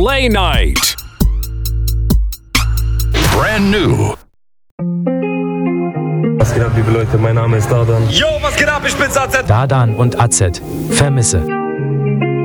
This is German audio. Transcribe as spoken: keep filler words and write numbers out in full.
Play Night. Brand new. Was geht ab, liebe Leute? Mein Name ist Dardan. Yo, was geht ab? Ich bin Azad. Dardan und A Z. Vermisse.